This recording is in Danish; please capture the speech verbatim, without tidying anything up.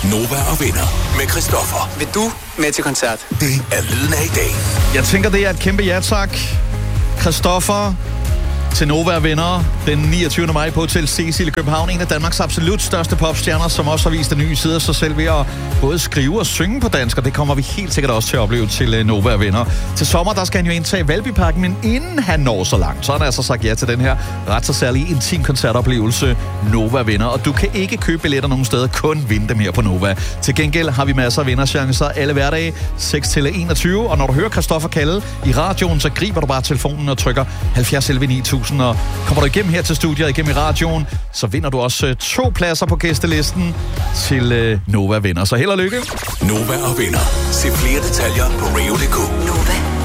Nova og Venner med Christoffer. Vil du med til koncert? Det er lyden af i dag. Jeg tænker, det er et kæmpe ja tak. Christoffer til Nova og Venner den niogtyvende maj på Hotel Cecil i København. En af Danmarks absolut største popstjerner, som også har vist en ny side af sig selv ved at både skrive og synge på dansk, og det kommer vi helt sikkert også til at opleve til Nova og Venner. Til sommer, der skal han jo indtage Valbyparken, men inden han når så langt, så har han altså sagt ja til den her ret så særlige intim koncertoplevelse Nova og Venner. Og du kan ikke købe billetter nogen steder, kun vinde dem her på Nova. Til gengæld har vi masser af vinderchancer alle hverdage, seks til enogtyve, og når du hører Christoffer kalde i radioen, så griber du bare telefonen og trykker halvfjerds elleve ni tusind, og kommer du igennem her til studiet, igennem i radioen, så vinder du også to pladser på gæstelisten til øh, Nova Venner. Så held og lykke. Nova og Venner. Se flere detaljer på radio punktum d k. Nova.